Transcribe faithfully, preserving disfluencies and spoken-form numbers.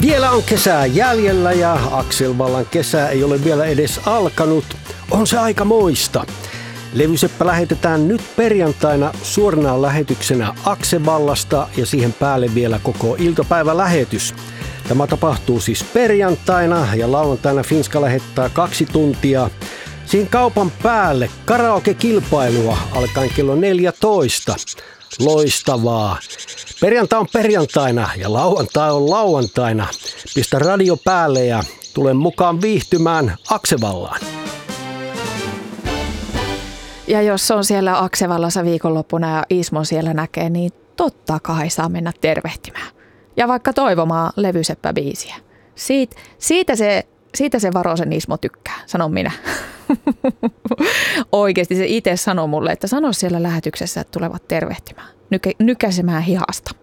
Vielä on kesää jäljellä ja Akselvallan kesä ei ole vielä edes alkanut. On se aika moista. Levyseppä lähetetään nyt perjantaina suorana lähetyksenä Aksevallasta ja siihen päälle vielä koko iltapäivälähetys. Tämä tapahtuu siis perjantaina ja lauantaina Finska lähettää kaksi tuntia. Siihen kaupan päälle karaoke-kilpailua alkaen kello neljätoista. Loistavaa. Perjantai on perjantaina ja lauantai on lauantaina. Pistä radio päälle ja tule mukaan viihtymään Aksevallaan. Ja jos on siellä Aksevallassa viikonloppuna ja Ismo siellä näkee, niin totta kai saa mennä tervehtimään. Ja vaikka toivomaan Levyseppä-biisiä. Siitä, siitä, se, siitä se Varosen Ismo tykkää, sanon minä. Oikeasti se itse sanoi mulle, että sano siellä lähetyksessä, että tulevat tervehtimään, nykä, nykäisemään hihasta.